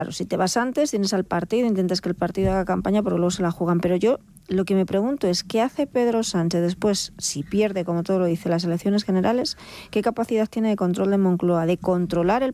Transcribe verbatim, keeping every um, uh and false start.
Claro, si te vas antes, tienes al partido, intentas que el partido haga campaña, pero luego se la juegan. Pero yo lo que me pregunto es, ¿qué hace Pedro Sánchez después, si pierde, como todo lo dice, las elecciones generales? ¿Qué capacidad tiene de control de Moncloa, de controlar el